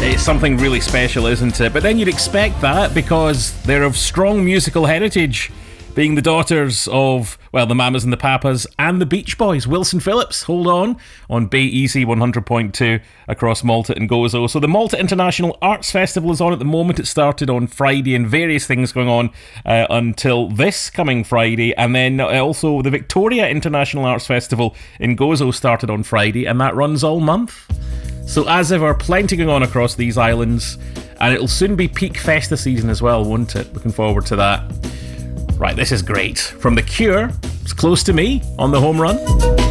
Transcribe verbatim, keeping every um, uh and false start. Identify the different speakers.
Speaker 1: It's something really special, isn't it? But then you'd expect that because they're of strong musical heritage, being the daughters of, well, the Mamas and the Papas and the Beach Boys. Wilson Phillips, hold on, on Bay Easy one hundred point two across Malta and Gozo. So the Malta International Arts Festival is on at the moment. It started on Friday and various things going on uh, until this coming Friday. And then also the Victoria International Arts Festival in Gozo started on Friday, and that runs all month. So as ever, plenty going on across these islands, and it'll soon be peak Festa season as well, won't it? Looking forward to that. Right, this is great. From The Cure, it's Close to Me on the Home Run.